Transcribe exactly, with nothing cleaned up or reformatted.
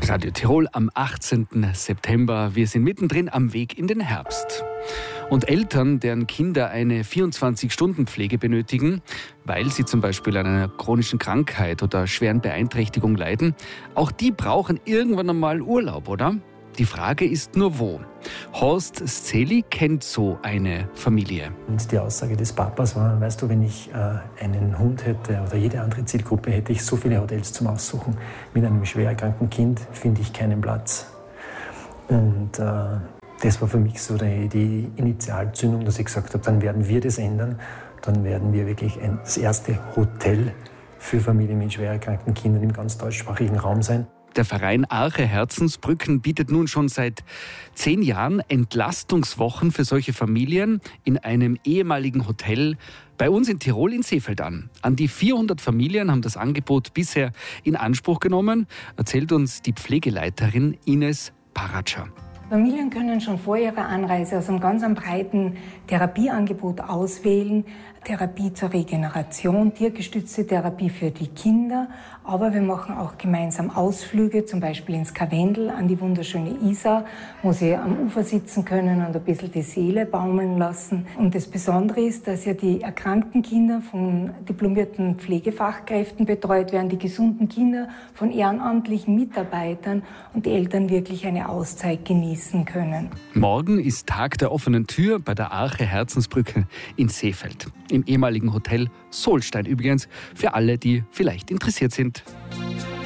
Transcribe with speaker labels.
Speaker 1: Radio Tirol am achtzehnten September. Wir sind mittendrin am Weg in den Herbst. Und Eltern, deren Kinder eine vierundzwanzig-Stunden-Pflege benötigen, weil sie zum Beispiel an einer chronischen Krankheit oder schweren Beeinträchtigung leiden, auch die brauchen irgendwann einmal Urlaub, oder? Die Frage ist nur wo. Horst Szeli kennt so eine Familie.
Speaker 2: Und die Aussage des Papas war, weißt du, wenn ich äh, einen Hund hätte oder jede andere Zielgruppe, hätte ich so viele Hotels zum Aussuchen. Mit einem schwer erkrankten Kind finde ich keinen Platz. Und äh, das war für mich so die, die Initialzündung, dass ich gesagt habe, dann werden wir das ändern. Dann werden wir wirklich ein, das erste Hotel für Familien mit schwer erkrankten Kindern im ganz deutschsprachigen Raum sein.
Speaker 1: Der Verein Arche Herzensbrücken bietet nun schon seit zehn Jahren Entlastungswochen für solche Familien in einem ehemaligen Hotel bei uns in Tirol in Seefeld an. An die vierhundert Familien haben das Angebot bisher in Anspruch genommen, erzählt uns die Pflegeleiterin Ines Paratscha.
Speaker 3: Familien können schon vor ihrer Anreise aus einem ganz breiten Therapieangebot auswählen. Therapie zur Regeneration, tiergestützte Therapie für die Kinder. Aber wir machen auch gemeinsam Ausflüge, zum Beispiel ins Karwendel an die wunderschöne Isar, wo sie am Ufer sitzen können und ein bisschen die Seele baumeln lassen. Und das Besondere ist, dass ja die erkrankten Kinder von diplomierten Pflegefachkräften betreut werden, die gesunden Kinder von ehrenamtlichen Mitarbeitern und die Eltern wirklich eine Auszeit genießen können.
Speaker 1: Morgen ist Tag der offenen Tür bei der Arche Herzensbrücke in Seefeld. Im ehemaligen Hotel Solstein übrigens, für alle, die vielleicht interessiert sind.